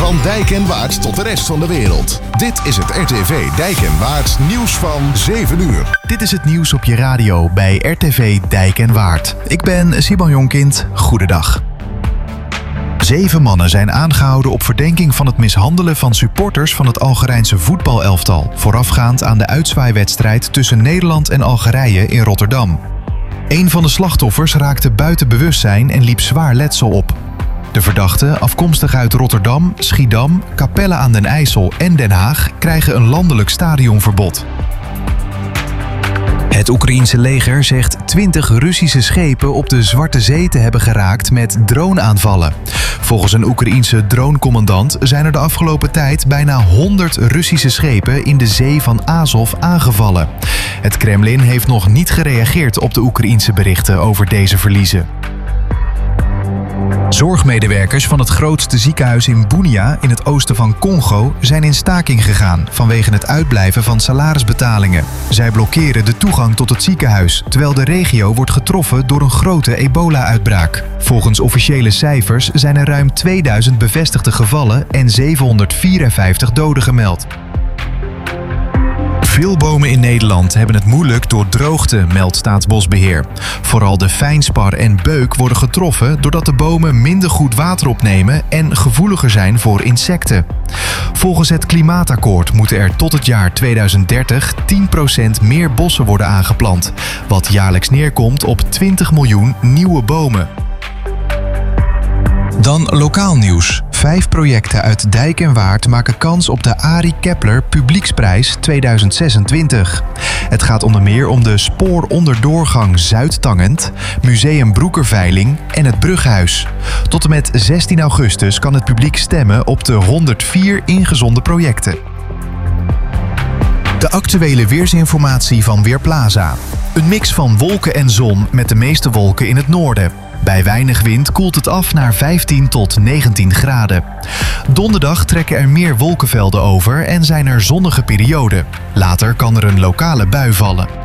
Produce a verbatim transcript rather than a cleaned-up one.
Van Dijk en Waard tot de rest van de wereld. Dit is het R T V Dijk en Waard nieuws van zeven uur. Dit is het nieuws op je radio bij R T V Dijk en Waard. Ik ben Simon Jonkind. Goedendag. Zeven mannen zijn aangehouden op verdenking van het mishandelen van supporters van het Algerijnse voetbalelftal, voorafgaand aan de uitzwaaiwedstrijd tussen Nederland en Algerije in Rotterdam. Een van de slachtoffers raakte buiten bewustzijn en liep zwaar letsel op. De verdachten, afkomstig uit Rotterdam, Schiedam, Capelle aan den IJssel en Den Haag, krijgen een landelijk stadionverbod. Het Oekraïense leger zegt twintig Russische schepen op de Zwarte Zee te hebben geraakt met droneaanvallen. Volgens een Oekraïense dronecommandant zijn er de afgelopen tijd bijna honderd Russische schepen in de zee van Azov aangevallen. Het Kremlin heeft nog niet gereageerd op de Oekraïense berichten over deze verliezen. Zorgmedewerkers van het grootste ziekenhuis in Bunia in het oosten van Congo zijn in staking gegaan vanwege het uitblijven van salarisbetalingen. Zij blokkeren de toegang tot het ziekenhuis, terwijl de regio wordt getroffen door een grote ebola-uitbraak. Volgens officiële cijfers zijn er ruim tweeduizend bevestigde gevallen en zevenhonderdvierenvijftig doden gemeld. Veel bomen in Nederland hebben het moeilijk door droogte, meldt Staatsbosbeheer. Vooral de fijnspar en beuk worden getroffen doordat de bomen minder goed water opnemen en gevoeliger zijn voor insecten. Volgens het Klimaatakkoord moeten er tot het jaar tweeduizend dertig tien procent meer bossen worden aangeplant, wat jaarlijks neerkomt op twintig miljoen nieuwe bomen. Dan lokaal nieuws. Vijf projecten uit Dijk en Waard maken kans op de Arie Kepler Publieksprijs tweeduizend zesentwintig. Het gaat onder meer om de spooronderdorgang Zuid-Tangent, Museum Broekerveiling en het Brughuis. Tot en met zestien augustus kan het publiek stemmen op de honderdvier ingezonden projecten. De actuele weersinformatie van Weerplaza. Een mix van wolken en zon met de meeste wolken in het noorden. Bij weinig wind koelt het af naar vijftien tot negentien graden. Donderdag trekken er meer wolkenvelden over en zijn er zonnige perioden. Later kan er een lokale bui vallen.